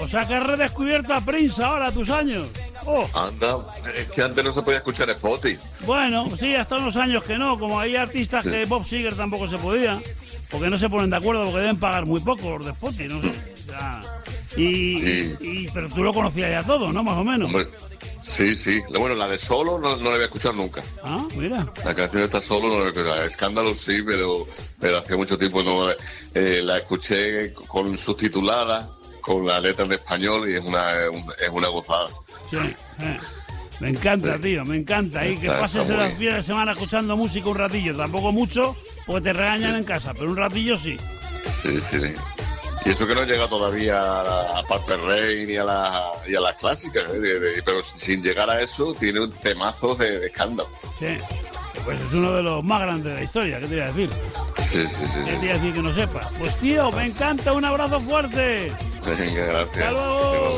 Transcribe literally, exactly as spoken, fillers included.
sea que has redescubierto a Prince ahora a tus años. Oh. Anda, es que antes no se podía escuchar Spotify. Bueno, sí, hasta unos años que no. Como hay artistas sí. que Bob Seger tampoco se podía, porque no se ponen de acuerdo, porque deben pagar muy poco los de Spotify, no sé. Ya. Y, y... y pero tú lo conocías ya todo, ¿no? Más o menos. Hombre, sí, sí. Bueno, la de Solo no, no la voy a escuchar nunca. Ah, mira. La canción está Solo, no la voy a escuchar. Escándalo sí, pero, pero hace mucho tiempo no eh, la escuché con subtitulada, con la letra en español y es una, es una gozada. Sí, eh. Me encanta, sí. tío, me encanta. Y que pases el fin de semana escuchando música un ratillo. Tampoco mucho, porque te regañan sí. en casa, pero un ratillo sí. Sí, sí. Y eso que no llega todavía a Purple Rain y a las y a las clásicas, ¿eh? Pero sin llegar a eso tiene un temazo de, de escándalo. Sí, pues es uno de los más grandes de la historia, ¿qué te iba a decir? Sí, sí, sí. ¿Qué te iba a decir que no sepas? Pues tío, me encanta, un abrazo fuerte. Venga, gracias. Hasta luego.